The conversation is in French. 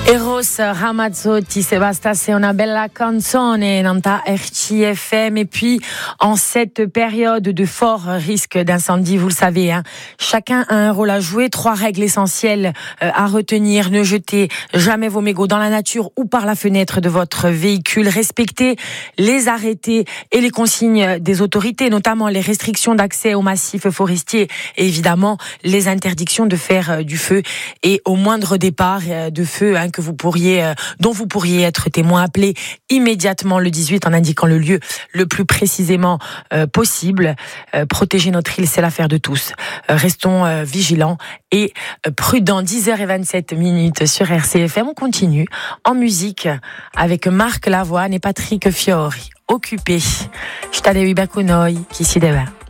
Eros Ramazzotti, c'est basta, c'est una bella canzone dans ta RCFM. Et puis, en cette période de fort risque d'incendie, vous le savez, hein, chacun a un rôle à jouer. 3 règles essentielles à retenir. Ne jetez jamais vos mégots dans la nature ou par la fenêtre de votre véhicule. Respectez les arrêtés et les consignes des autorités, notamment les restrictions d'accès aux massifs forestiers et évidemment les interdictions de faire du feu. Et au moindre départ de feu, hein, dont vous pourriez être témoin, appelez immédiatement le 18 en indiquant le lieu le plus précisément possible. Protéger notre île, c'est l'affaire de tous. Restons vigilants et prudents. 10h27 sur RCFM. On continue en musique avec Marc Lavoine et Patrick Fiori. Occupé. Stade Bakunoi, qui s'y débat.